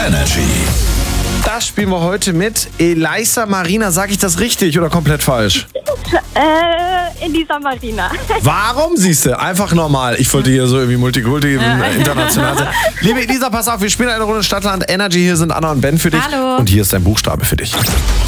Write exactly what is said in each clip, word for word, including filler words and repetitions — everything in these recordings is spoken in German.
Energy. Das spielen wir heute mit Elisa Marina. Sag ich das richtig oder komplett falsch? Äh, Elisa Marina. Warum, siehst du? Einfach normal. Ich wollte hier so irgendwie Multikulti äh, international sein. Liebe Elisa, pass auf, wir spielen eine Runde Stadtland Energy. Hier sind Anna und Ben für dich. Hallo. Und hier ist dein Buchstabe für dich.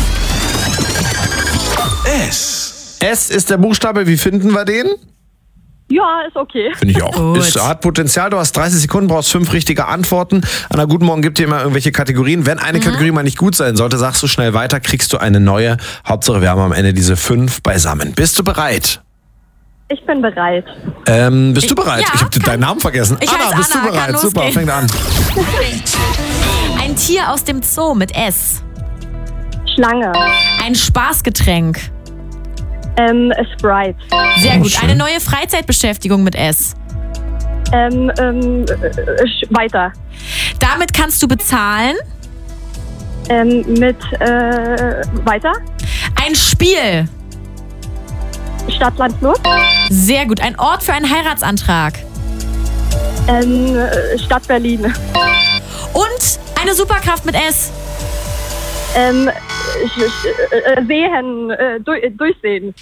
S. S ist der Buchstabe. Wie finden wir den? Ja, ist okay. Finde ich auch. Gut. Ist, hat Potenzial. Du hast dreißig Sekunden, brauchst fünf richtige Antworten. Anna, guten Morgen, gibt dir immer irgendwelche Kategorien. Wenn eine mhm. Kategorie mal nicht gut sein sollte, sagst du schnell weiter, kriegst du eine neue. Hauptsache, wir haben am Ende diese fünf beisammen. Bist du bereit? Ich bin bereit. Ähm, bist du bereit? ja, ich habe deinen Namen vergessen. Ich Anna, heiße bist Anna, du bereit? kann Super, losgehen. fängt an. Ein Tier aus dem Zoo mit S. Schlange. Ein Spaßgetränk. Ähm, Sprite. Sehr Oh, gut. schön. Eine neue Freizeitbeschäftigung mit S. Ähm, ähm, äh, sch- weiter. Damit kannst du bezahlen. Ähm, mit, äh, weiter. Ein Spiel. Stadt, Land, Fluss. Sehr gut. Ein Ort für einen Heiratsantrag. Ähm, äh, Stadt Berlin. Und eine Superkraft mit S. Ähm, sch- sch- äh, sehen, äh, durch, äh, durchsehen.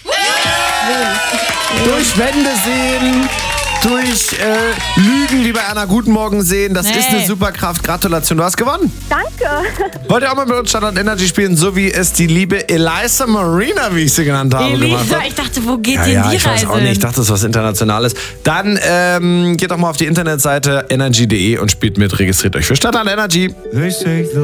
Durch Wände sehen, durch äh, Lügen, wie bei Anna Guten Morgen sehen. Das Nee. ist eine Superkraft. Gratulation, du hast gewonnen. Danke. Wollt ihr auch mal mit uns Stadtland Energy spielen, so wie es die liebe Elisa Marina, wie ich sie genannt habe, gemacht Elisa, hat? ich dachte, wo geht Ja, denn ja, die ich weiß Reise? auch nicht. Ich dachte, das ist was Internationales. Dann ähm, geht doch mal auf die Internetseite energy punkt de und spielt mit. Registriert euch für Stadtland Energy.